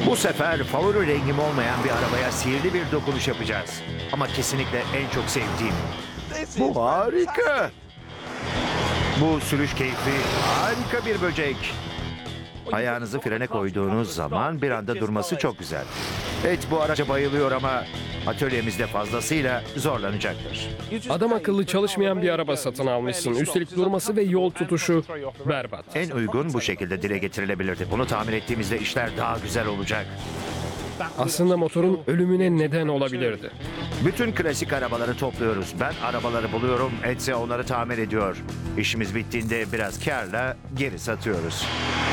Bu sefer favori rengim olmayan bir arabaya sihirli bir dokunuş yapacağız. Ama kesinlikle en çok sevdiğim. Bu harika. Bu sürüş keyfi harika bir böcek. Ayağınızı frene koyduğunuz zaman bir anda durması çok güzel. Evet, bu araca bayılıyor ama atölyemizde fazlasıyla zorlanacaktır. Adam akıllı çalışmayan bir araba satın almışsın. Üstelik durması ve yol tutuşu berbat. En uygun bu şekilde dile getirilebilirdi. Bunu tamir ettiğimizde işler daha güzel olacak. Aslında motorun ölümüne neden olabilirdi. Bütün klasik arabaları topluyoruz. Ben arabaları buluyorum, Etse onları tamir ediyor. İşimiz bittiğinde biraz kârla geri satıyoruz.